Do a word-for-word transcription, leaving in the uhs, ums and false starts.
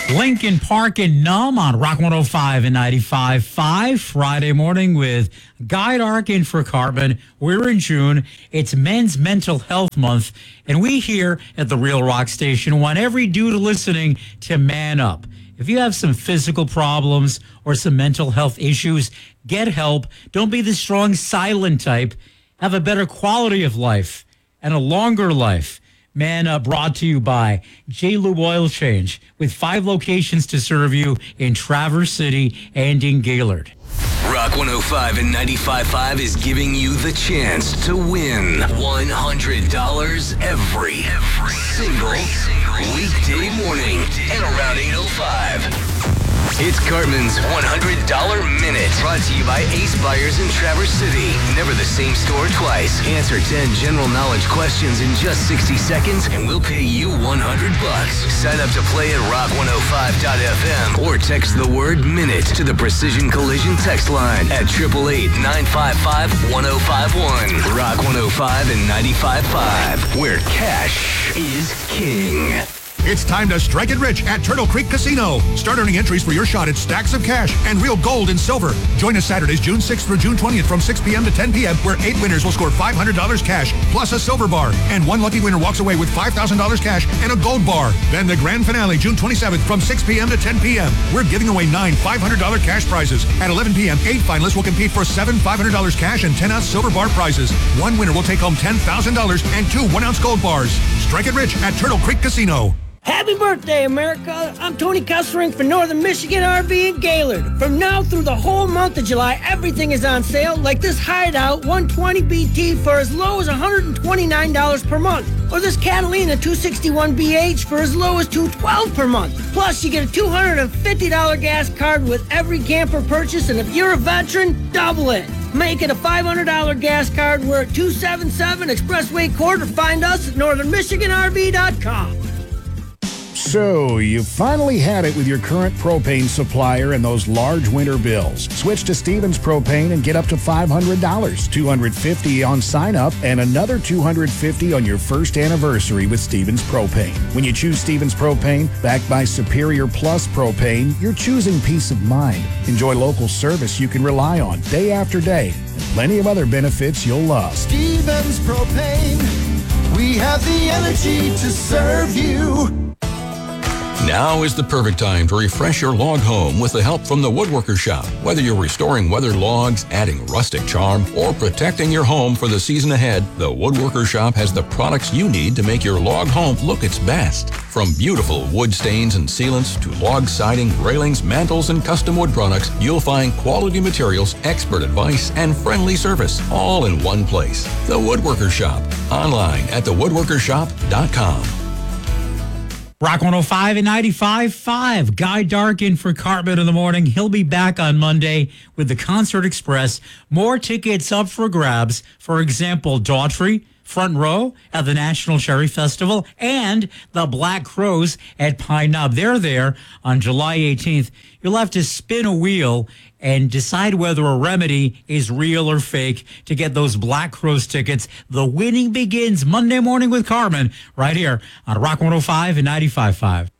Lincoln Park and Numb on Rock one oh five and ninety-five point five. Friday morning with Guy Darkin for Cartman. We're in June. It's Men's Mental Health Month. And we here at the Real Rock Station want every dude listening to man up. If you have some physical problems or some mental health issues, get help. Don't be the strong, silent type. Have a better quality of life and a longer life. Man Up, brought to you by J-Lube Oil Change, with five locations to serve you in Traverse City and in Gaylord. Rock one oh five and ninety-five point five is giving you the chance to win one hundred dollars every, every single weekday morning at around eight oh five. It's Cartman's one hundred dollars Minute, brought to you by Ace Buyers in Traverse City. Never the same store twice. Answer ten general knowledge questions in just sixty seconds, and we'll pay you one hundred bucks. Sign up to play at rock one oh five dot f m or text the word MINUTE to the Precision Collision text line at eight eight eight, nine five five, one oh five one. Rock one oh five and ninety-five point five, where cash is king. It's time to strike it rich at Turtle Creek Casino. Start earning entries for your shot at stacks of cash and real gold and silver. Join us Saturdays, June sixth through June twentieth from six p.m. to ten p.m. where eight winners will score five hundred dollars cash plus a silver bar. And one lucky winner walks away with five thousand dollars cash and a gold bar. Then the grand finale, June twenty-seventh from six p.m. to ten p.m. We're giving away nine five hundred dollars cash prizes. At eleven p.m., eight finalists will compete for seven five hundred dollars cash and ten ounce silver bar prizes. One winner will take home ten thousand dollars and two one ounce gold bars. Strike it rich at Turtle Creek Casino. Happy birthday, America! I'm Tony Kessling for Northern Michigan R V in Gaylord. From now through the whole month of July, everything is on sale, like this Hideout one twenty B T for as low as one hundred twenty-nine dollars per month, or this Catalina two sixty-one B H for as low as two hundred twelve dollars per month. Plus, you get a two hundred fifty dollars gas card with every camper purchase, and if you're a veteran, double it. Make it a five hundred dollars gas card. We're at two seventy-seven Expressway Court, or find us at northern michigan r v dot com. So, you finally had it with your current propane supplier and those large winter bills. Switch to Stevens Propane and get up to five hundred dollars, two hundred fifty dollars on sign-up, and another two hundred fifty dollars on your first anniversary with Stevens Propane. When you choose Stevens Propane, backed by Superior Plus Propane, you're choosing peace of mind. Enjoy local service you can rely on day after day, and plenty of other benefits you'll love. Stevens Propane, we have the energy to serve you. Now is the perfect time to refresh your log home with the help from the Woodworker Shop. Whether you're restoring weathered logs, adding rustic charm, or protecting your home for the season ahead, the Woodworker Shop has the products you need to make your log home look its best. From beautiful wood stains and sealants to log siding, railings, mantles, and custom wood products, you'll find quality materials, expert advice, and friendly service, all in one place. The Woodworker Shop. Online at the woodworker shop dot com. Rock one oh five and ninety-five point five. Guy Darkin for Cartman in the morning. He'll be back on Monday with the Concert Express. More tickets up for grabs. For example, Daughtry, front row at the National Cherry Festival, and the Black Crows at Pine Knob. They're there on July eighteenth. You'll have to spin a wheel and decide whether a remedy is real or fake to get those Black Crows tickets. The winning begins Monday morning with Cartman right here on Rock one oh five and ninety-five point five.